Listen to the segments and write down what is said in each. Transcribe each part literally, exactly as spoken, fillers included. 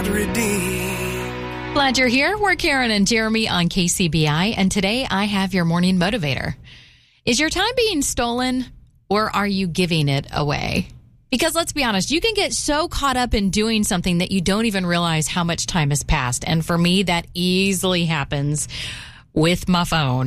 God redeemed. Glad you're here. We're Karen and Jeremy on K C B I, and today I have your morning motivator. Is your time being stolen, or are you giving it away? Because let's be honest, you can get so caught up in doing something that you don't even realize how much time has passed. And for me, that easily happens with my phone.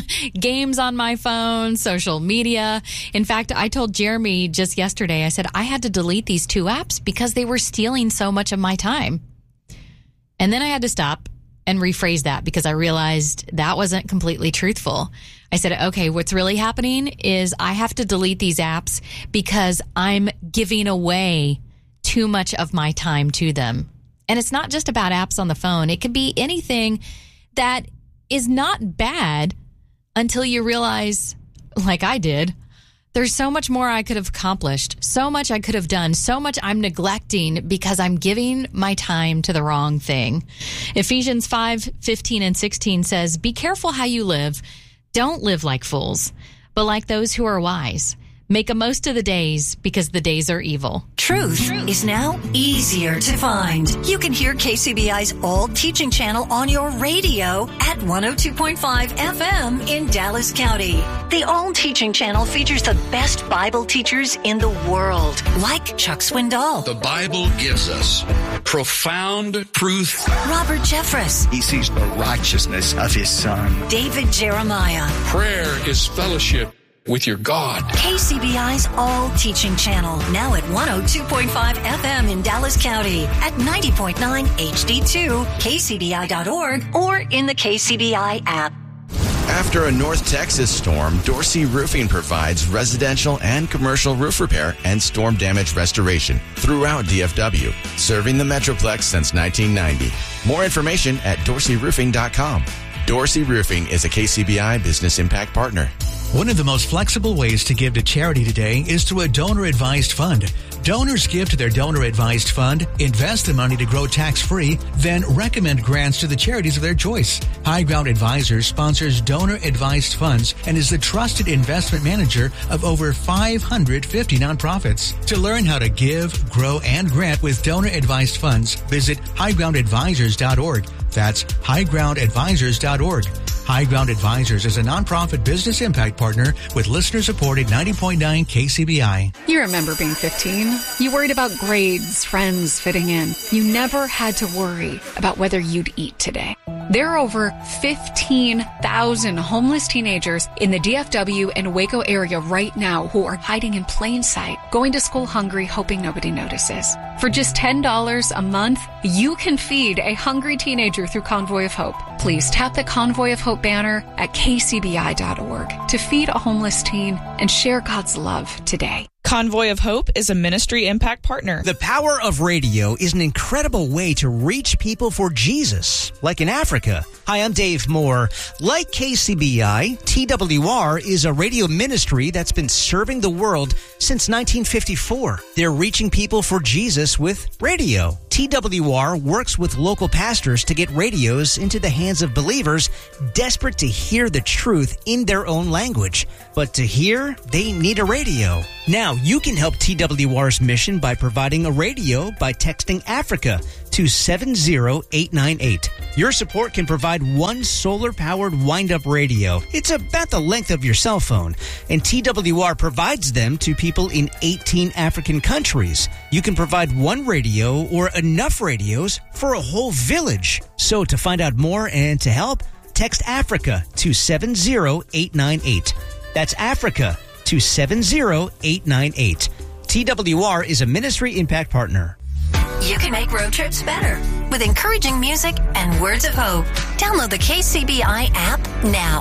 Games on my phone, social media. In fact, I told Jeremy just yesterday, I said, I had to delete these two apps because they were stealing so much of my time. And then I had to stop and rephrase that because I realized that wasn't completely truthful. I said, okay, what's really happening is I have to delete these apps because I'm giving away too much of my time to them. And it's not just about apps on the phone. It could be anything that is not bad until you realize, like I did, there's so much more I could have accomplished, so much I could have done, so much I'm neglecting because I'm giving my time to the wrong thing. Ephesians five fifteen and sixteen says, be careful how you live. Don't live like fools, but like those who are wise. Make a most of the days because the days are evil. Truth is now easier to find. You can hear K C B I's All Teaching Channel on your radio at one oh two point five F M in Dallas County. The All Teaching Channel features the best Bible teachers in the world, like Chuck Swindoll. The Bible gives us profound truth. Robert Jeffress. He sees the righteousness of his son. David Jeremiah. Prayer is fellowship with your God. K C B I's All Teaching Channel, now at one oh two point five F M in Dallas County, at ninety point nine H D two, K C B I dot org, or in the K C B I app. After a North Texas storm, Dorsey Roofing provides residential and commercial roof repair and storm damage restoration throughout D F W, serving the Metroplex since nineteen ninety. More information at dorsey roofing dot com. Dorsey Roofing is a K C B I Business Impact Partner. One of the most flexible ways to give to charity today is through a donor-advised fund. Donors give to their donor-advised fund, invest the money to grow tax-free, then recommend grants to the charities of their choice. High Ground Advisors sponsors donor-advised funds and is the trusted investment manager of over five hundred fifty nonprofits. To learn how to give, grow, and grant with donor-advised funds, visit high ground advisors dot org. That's high ground advisors dot org. High Ground Advisors is a nonprofit business impact partner with listener-supported ninety point nine K C B I. You remember being fifteen? You worried about grades, friends, fitting in. You never had to worry about whether you'd eat today. There are over fifteen thousand homeless teenagers in the D F W and Waco area right now who are hiding in plain sight, going to school hungry, hoping nobody notices. For just ten dollars a month, you can feed a hungry teenager through Convoy of Hope. Please tap the Convoy of Hope banner at K C B I dot org to feed a homeless teen and share God's love today. Convoy of Hope is a ministry impact partner. The power of radio is an incredible way to reach people for Jesus, like in Africa. Hi, I'm Dave Moore. Like K C B I, T W R is a radio ministry that's been serving the world since nineteen fifty-four. They're reaching people for Jesus with radio. T W R works with local pastors to get radios into the hands of believers desperate to hear the truth in their own language. But to hear, they need a radio. Now, you can help T W R's mission by providing a radio by texting Africa to seven zero eight nine eight. Your support can provide one solar-powered wind-up radio. It's about the length of your cell phone, and T W R provides them to people in eighteen African countries. You can provide one radio or enough radios for a whole village. So to find out more and to help, text Africa to seven zero eight nine eight. That's Africa to seven zero eight nine eight. T W R is a ministry impact partner. You can make road trips better with encouraging music and words of hope. Download the K C B I app now.